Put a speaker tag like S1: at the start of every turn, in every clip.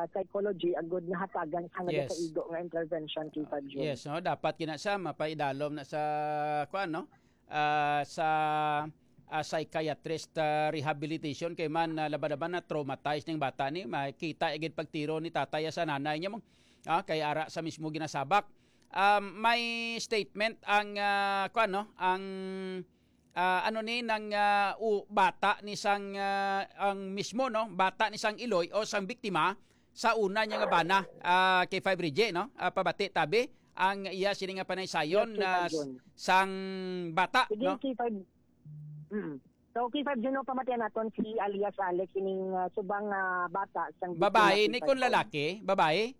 S1: psychology agud nga hatagan sa
S2: Yes.
S1: sa igo nga intervention kay June.
S2: Yes, no, dapat kinasa mapaidalom na sa kuan no. Sa psychiatrist rehabilitation kay man laban-laban na traumatized ning bata ni makita igid pagtiro ni tatay sa nanay niya mong kay ara sa mismo ginasabak. May statement ang kuan no, ang ano ni ng bata ni sang ang mismo no, bata ni sang Iloy o sang biktima sa una niya nga bana kay 5 Rigi no, pabati tabi ang iya sini nga panaysayon na sang bata
S1: sige,
S2: no.
S1: So K5 June no, pamatian naton si alias Alex ining subang bata sang
S2: Babae ni kun lalaki, babae.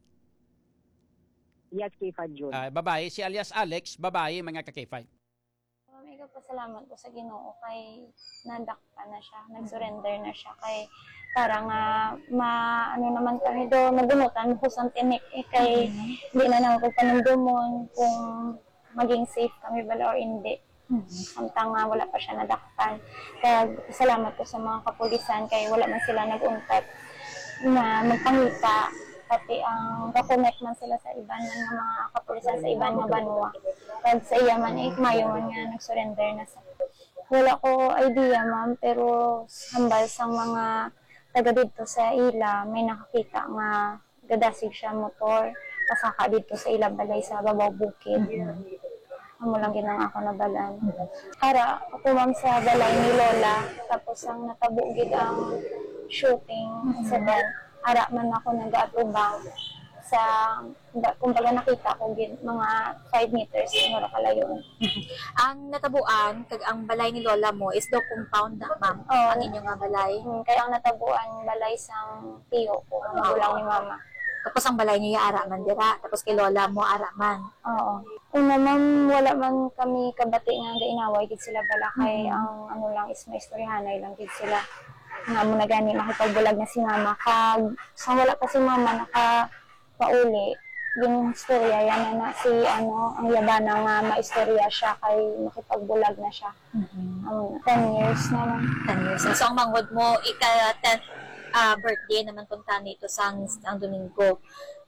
S1: Yes, K5 June.
S2: Babae si alias Alex, babae mga ka-K5.
S3: May pasalamat ko sa Ginoo kay nadakpan na siya, nag-surrender na siya kay para nga ano naman kami do nabunutan ko sa tinik kay hindi na nang ko panumdumon kung maging safe kami bala or hindi. Samtang wala pa siya nadakpan. Kaya salamat ko sa mga kapulisan kay wala man sila nag-untat na magpangita pati ang reconnect man sila sa iban ng mga kapulisan sa iban nga banwa. Kag sa iya man mayo man nga nag-surrender na sa. Wala ko idea ma'am pero hambal sang mga taga dito sa ila may nakakita nga gadasig siya motor pasaka dito sa ila balay sa babaw bukid. Amo lang ginang ako na balan. Para ako ma'am sa balay ni Lola tapos ang natabo gid ang shooting incident. Ara man ako nag-atubang sa kumbaga nakita ko gid mga 5 meters nga kalayon.
S4: Ang natabuan kag ang balay ni Lola mo is do compound na ma'am ang inyong nga balay.
S3: Kaya ang natabuan balay sang tiyo ko ang magulang ni mama.
S4: Tapos ang balay niyo ara man dira, tapos kay Lola mo ara man.
S3: Oo. Una ma'am, wala man kami kabati nga gainaway gid sila bala kay ang ano lang is may istoryahanay lang gid sila. Nga mo na gani makipagbulag na si mama kag sa wala pa si mama pauli yung istorya yan na si ang yabana nga maistorya siya kay makipagbulag na siya. 10 years na lang.
S4: 10 years. So ang manghod mo ika-10th birthday naman punta nito sang ang Domingo.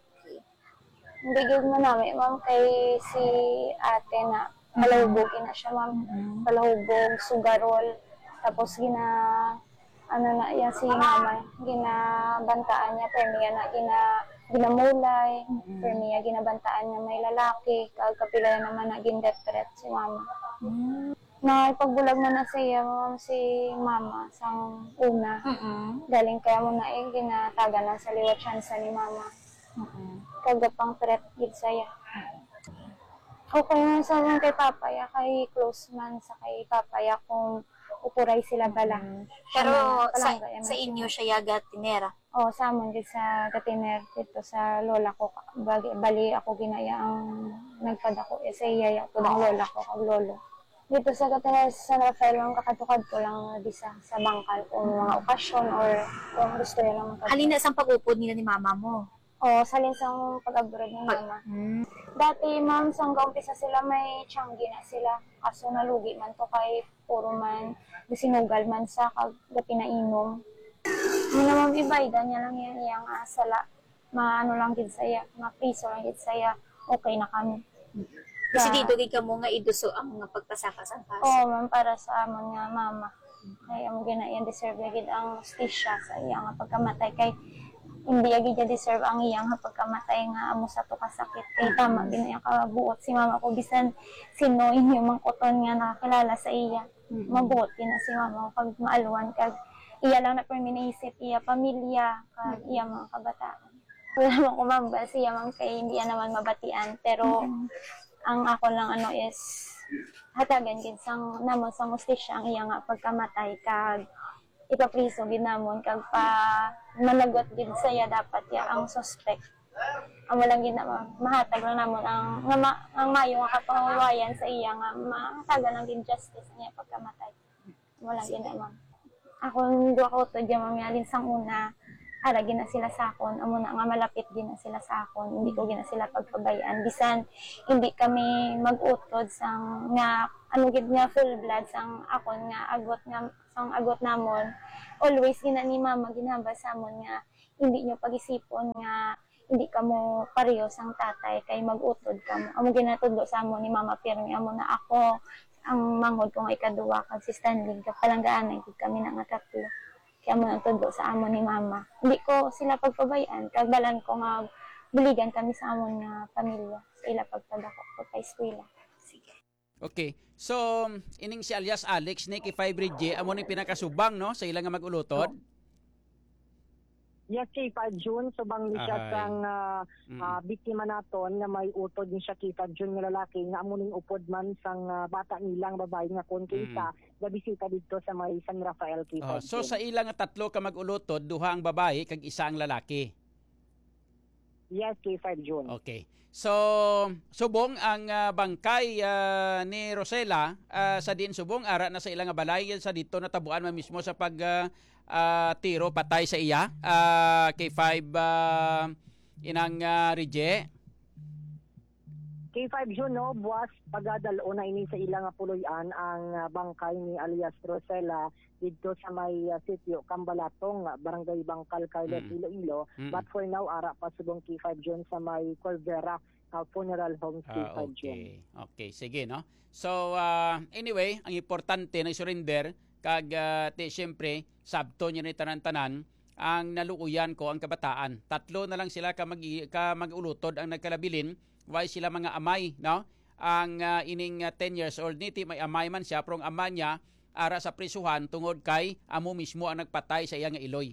S3: Hindi gud mo namin ma'am kay si ate na palahubog na siya ma'am. Palahubog, sugarol, tapos ano na yan si mama, ginabantaan niya, pero niya na ginamulay, pero niya ginabantaan niya may lalaki, kagkapila naman na death threat si mama. Nakipagbulag na siya, si mama, sang una. Galing kaya mo na ginataga na sa liwat siyansa ni mama. Kagapang threat gid saya. Okay man sa kay papaya, kay close man sa kay papaya kung upuray sila bala.
S4: Pero sa inyo siya yaga tinera.
S3: Sa amon gid sa Gatiner dito sa lola ko. Bali ako ginaya ang nagpadako sa iya ko ng lola ko kag lolo. Dito sa Gatiner sa Rafael ang kakatukad ko lang sa bangkal kung mga okasyon or kung gusto niya lang
S4: Halina sang pag-upod nila ni mama mo.
S3: Salin sang pag-abroad ng mama. Dati, ma'am, sang umpisa sila may tiyanggi na sila. Kaso nalugi man to kay puro man, sinugal man sa pinainom. Hindi naman ibayda niya lang yan iyang sala. Maano lang gid saya, ma-piso lang gid saya, okay na kami.
S4: Kasi dito gid kamo nga iduso ang pagpasaka sa pas.
S3: Ma'am, para sa amon nga mama. Kaya mo ginayan deserve gid ang hustisya sa iyang pagkamatay kay hindi agad niya deserve ang iyang pagkamatay nga amo sa to kasakit kay tama din niya kabuot si mama ko bisan sino inyo mang kuton nga nakakilala sa iya mabuot din na si mama pag maalwan kag iya lang na perminaisip iya pamilya kag iya mga kabataan wala man ko mamba siya man kay hindi naman mabatian pero ang ako lang is hatagan gid sang namon sa hustisya ang iya nga pagkamatay kag ipapriso gid namon kag managot gid saya dapat ang suspect. Amo lang gid na mahatag lang namon ang mayo nga kapawayan sa iya nga mahatagan lang gid justice niya pagkamatay. Amo lang gid na Ako do ako to diya mamiyalin sang una ara gina sila sa akon amo na nga malapit gina sila sa akon hindi ko gina sila pagpabayaan bisan hindi kami mag-utod sang nga ano gid nga full blood sang akon nga agot namon always gina ni mama ginhambal sa amon nga hindi nyo pag-isipon nga hindi ka mo pareho sang tatay kay mag-utod ka mo. Amo ginatudlo sa amo ni Mama Pirmi amo na ako ang manghod ko nga ikaduwa kag si Stanley kapalanggaan gid kami na nga tatlo. Kaya mo nang tudlo sa amo ni Mama. Hindi ko sila pagpabayaan kag balan ko nga buligan kami sa amon nga pamilya sa ila pagpadako pagpa-eskwela.
S2: Okay. So, ining si alias Alex ni kay 5 Ridge, amo ni pinakasubang no sa ilang nga mag-ulotod.
S1: Yes, kay 5 June, subang ni siya
S2: Ahay.
S1: sang biktima naton nga may utod ni siya kay 5 June nga lalaki nga amuning upod man sang bata nilang babae nga kon kita bisita dito sa may San Rafael kay 5
S2: So
S1: June.
S2: sa ilang nga tatlo ka mag-ulotod, duha ang babae kag isa ang lalaki.
S1: Yes, kay 5 June.
S2: Okay. So, subong ang bangkay ni Rosela sa din subong ara na sa ilang nga balay sa dito natabuan man mismo sa pag tiro patay sa iya kay 5 inang Rije.
S1: Kay 5 June no, buwas pagadalo na ini sa ilang puloy-an ang bangkay ni alias Rosela dito sa may sitio Cambalatong, Barangay Bangkal, Carlet, Iloilo. But for now, ara pa subong kay 5 June sa may Corvera Funeral Home kay 5 June.
S2: Okay, sige no. So anyway, ang importante na surrender kag siyempre sabto niya ni tanan-tanan ang naluuyan ko ang kabataan. Tatlo na lang sila ka mag-ulutod ang nagkalabilin. Why sila mga amay, no? Ang ining 10 years old niti may amay man siya, pero ang ama niya ara sa prisuhan tungod kay amo mismo ang nagpatay sa iyang iloy.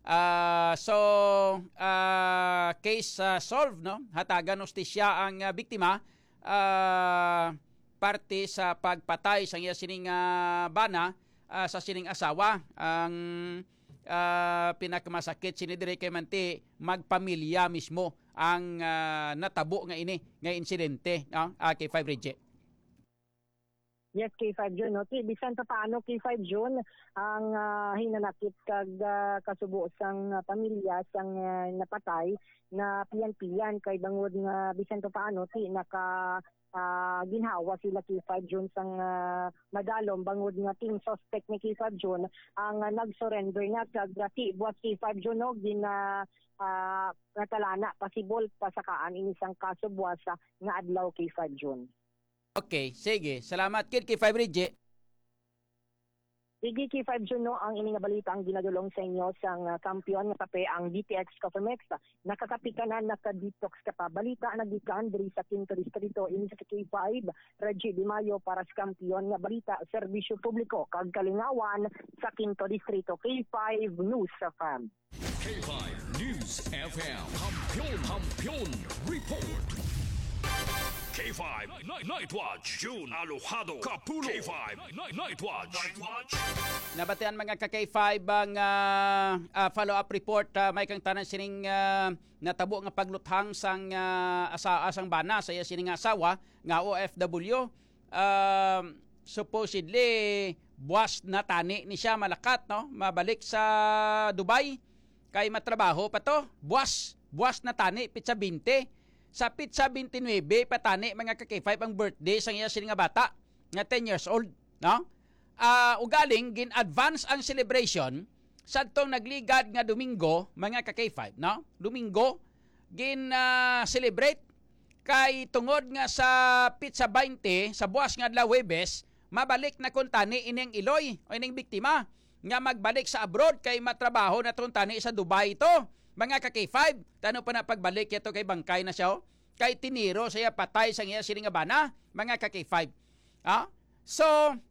S2: Case solved, no? Hatagan hostisya ang biktima parte sa pagpatay sa iya sining bana sa sining asawa. Ang pinakamasakit sinidire kay manti magpamilya mismo ang natabo nga ini nga insidente no? Kay 5 Ridge.
S1: Yes, kay 5 June. No? Bisan pa paano kay 5 June ang hinanakit kag kasubo sang pamilya sang napatay na piyan-piyan kay bangod nga bisan pa paano naka ginhawa sila kay 5 June sang madalom bangod nga ting suspect ni kay 5 June ang nag-surrender na kag buwas kay 5 June no natalana possible pasakaan ini sang kaso buwas nga adlaw kay 5 June.
S2: Okay, sige. Salamat kid kay 5 Ridge.
S1: Sige kay 5 June no, ang ini nga balita ang ginadulong sa inyo sang kampiyon nga kape ang DTX Coffeemex. Nakakapi ka na, naka-detox ka pa. Balita nagdikan diri sa Quinto Distrito ini sa K5 Reggie Di Mayo para sa kampiyon nga balita serbisyo publiko kag kalingawan sa Quinto Distrito. K5 News FM.
S5: K5 News FM. Kampiyon Report. K5 Night Watch. June Alojado Capulo. K5 Night Watch.
S2: Nabatian mga ka-K5 ang follow-up report. May kang tanan sining natabo nga pagluthang sang asang bana sa iya sining asawa nga OFW. Supposedly buwas na tani ni siya malakat no, mabalik sa Dubai kay matrabaho pa to. Buwas na tani pitsa 20. Sa pitsa 29 patani mga ka-K5 ang birthday sang iya sining nga bata nga 10 years old no. Ugaling gin-advance ang celebration sadtong nagligad nga Domingo mga ka-K5 no. Domingo gin-celebrate kay tungod nga sa pitsa 20 sa buwas nga adlaw Huwebes mabalik na kun tani ining iloy o ining biktima nga magbalik sa abroad kay matrabaho na tun tani sa Dubai ito. Mga ka-K5, tano pa na pagbalik ito kay bangkay na siya kay tiniro siya patay sa iya sining nga bana mga ka-K5. So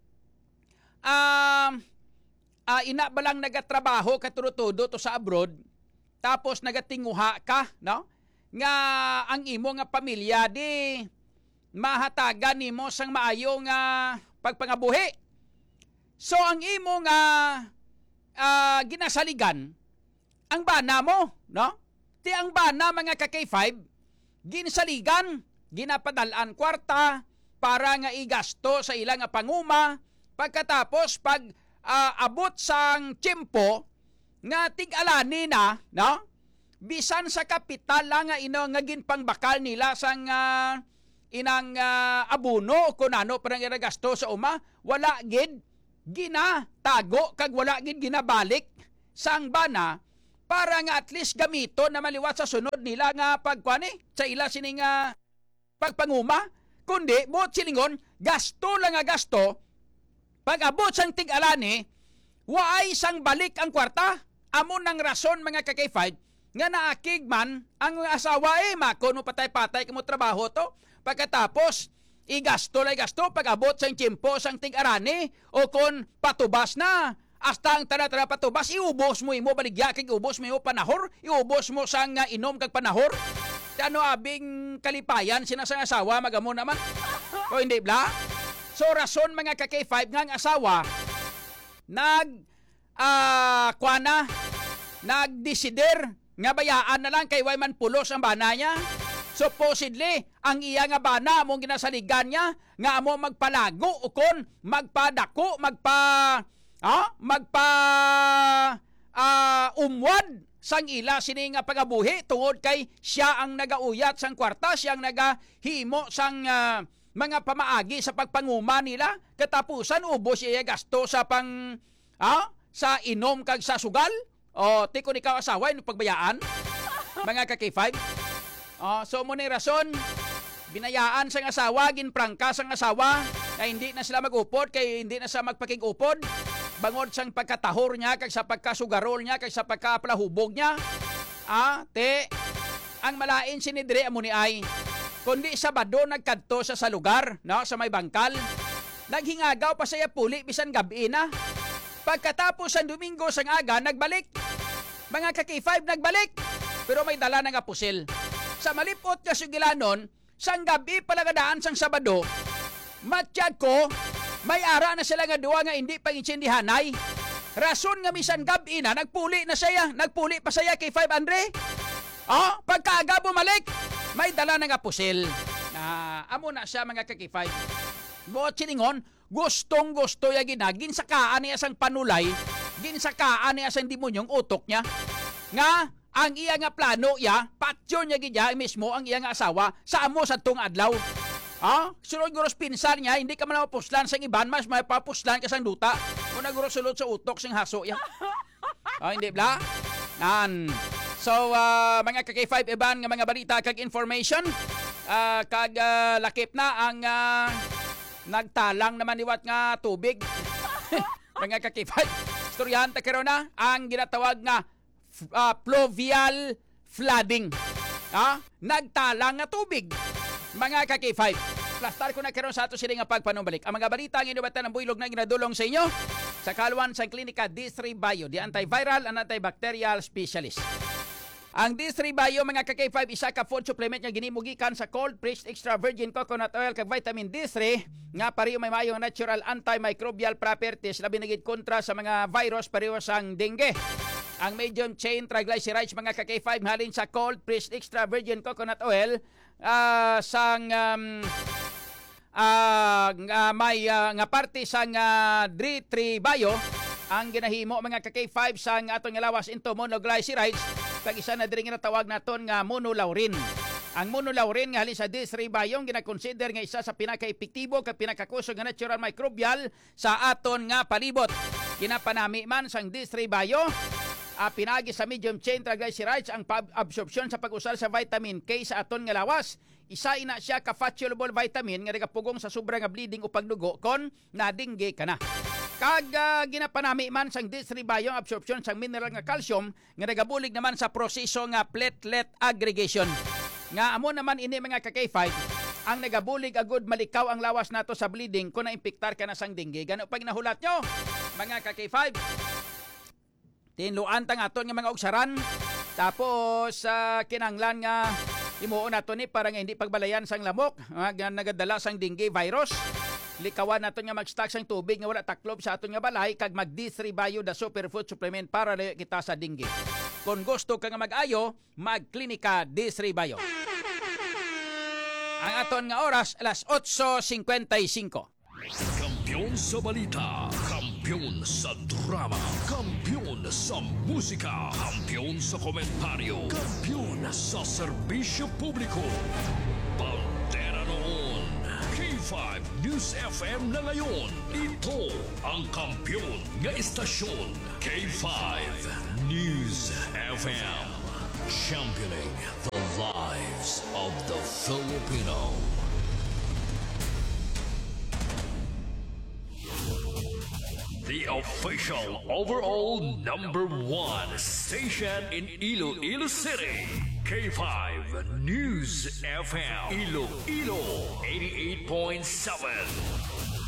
S2: ina ba lang nagatrabaho katurutudo to sa abroad tapos nagatinguha ka no nga ang imo nga pamilya di mahatagan nimo sang maayo nga pagpangabuhi. So ang imo nga ginasaligan ang bana mo no ti ang bana mga ka-K5 ginsaligan ginapadalan kwarta para nga igasto sa ilang nga panguma pagkatapos pag abot sang tiyempo nga tig-alani na no bisan sa kapital lang nga ino nga ginpangbakal nila sang inang abuno kung ano parang iragasto sa uma wala gid ginatago kag wala gid ginabalik sang bana para nga at least gamito na maliwat sa sunod nila nga pagkuani sa ila sining pagpanguma, kundi buot silingon gasto lang nga gasto. Pag abot sang tig-alani, waay sang balik ang kwarta. Amo nang rason mga ka-K5 nga naakig man ang asawa makon mo patay-patay kamo trabaho to. Pagkatapos igasto lay gasto pag abot sang tiempo sang tig-arani o kon patubas na. Hasta ang tara-tara patubas, iubos mo imo baligya kay ubos mo imo panahor, iubos mo sang inom kag panahor. Ano abing kalipayan sina sang asawa magamo naman. O hindi bla? So rason mga ka-K5 nga ang asawa nagdesider nga bayaan na lang kay way man pulos ang bana niya. Supposedly, ang iya nga bana mong ginasaligan niya nga amo magpalago o kon magpadako, umwad sang ila sini nga pagabuhi tungod kay siya ang nagauyat sang kwarta, siya ang nagahimo sang mga pamaagi sa pagpanguma nila. Katapusan ubos iya gasto sa sa inom kag sa sugal. O tikon ikaw asawa yung pagbayaan mga ka-K5. So mo ni rason binayaan sang asawa, ginprangka sang asawa na hindi na sila mag-upod kay hindi na sa magpakig-upod bangod sang pagkatahor niya kag sa pagkasugarol niya kag sa pagkaplahubog niya. Ang malain sinidre amo ni ay kundi Sabado nagkadto sa lugar, no, sa may bangkal. Naghingagaw pa saya puli bisan gabi na. Pagkatapos sa Domingo sang aga nagbalik. Mga ka-K5 nagbalik. Pero may dala nga pusil. Sa malipot nga sugilanon, sang gabi pala daan sang Sabado, matiyag ko, may ara na sila nga duwa nga hindi panginsindihanay. Rason nga misan gabi na, nagpuli na saya. Nagpuli pa saya kay 5 Andre. Pagkaaga bumalik, may dala na nga pusil. Amo na siya mga ka-K5. Buot siningon, gustong-gusto ya ginagin sakaan niya sang panulay, ginsakaan niya sang demonyong utok niya. Nga, ang iya nga plano ya, patyo niya gidya mismo ang iya nga asawa sa amo sa tung adlaw. Sulod guros pinsan niya, hindi ka man mapuslan sang iban, mas may papuslan ka sang duta. Muna guros sulod sa utok sang haso ya. Hindi bla? So, mga ka-K5 iban nga mga balita kag information, kag lakip na ang nagtalang naman niwat nga tubig. Mga ka-K5, istoryahan ta karon na ang ginatawag nga pluvial flooding. Nagtalang nga tubig. Mga ka-K5, plastar ko na karon sa ato sila nga pagpanumbalik. Ang mga balita ang inubatan ng builog na ginadulong sa inyo sa kaluan sa klinika D3 Bio, the antiviral and antibacterial specialist. Ang D3 Bio mga ka-K5 isa ka food supplement nga ginimugikan sa cold pressed extra virgin coconut oil kag vitamin D3 nga pareho may mayong natural antimicrobial properties labi na gid kontra sa mga virus pareho sang dengue. Ang medium chain triglycerides mga ka-K5 halin sa cold pressed extra virgin coconut oil sang nga parte sang D3 Bio ang ginahimo mga ka-K5 sang atong lawas into monoglycerides kag isa na diri nga tawag naton nga monolaurin. Ang monolaurin nga halin sa D3 Bio gina-consider nga isa sa pinaka-epektibo kag pinakakusog nga natural microbial sa aton nga palibot. Ginapanami man sang D3 Bio pinagi sa medium chain triglycerides ang absorption sa pag-usal sa vitamin K sa aton nga lawas. Isa ina siya ka fat-soluble vitamin nga nagapugong sa sobra nga bleeding o pagdugo kon nadingge ka na. Kag ginapanami man sang D3 Bio ang absorption sang mineral nga calcium nga nagabulig naman sa proseso nga platelet aggregation. Nga amo naman ini mga ka-K5 ang nagabulig agud malikaw ang lawas nato sa bleeding kung naimpiktar ka na sang dengue. Gano pag nahulat nyo mga ka-K5, tinluan tang aton nga mga ugsaran tapos kinanglan nga imuon nato ni para nga hindi pagbalayan sang lamok nga nagadala sang dengue virus. Likawan naton nga mag-stock sang tubig nga wala taklob sa aton nga balay kag mag D3 Bio the superfood supplement para layo kita sa dengue. Kung gusto ka nga mag-ayo, mag-klinika D3 Bio. Ang aton nga oras alas 8:55.
S5: Kampiyon sa balita, kampiyon sa drama, kampiyon sa musika, kampiyon sa komentaryo, kampiyon sa serbisyo publiko. Pantera noon, K5 News FM na ngayon. Ito ang kampiyon nga istasyon. K5 News FM. Championing the lives of the Filipino. The official overall #1 station in Iloilo City. K5 News FM. Iloilo 88.7.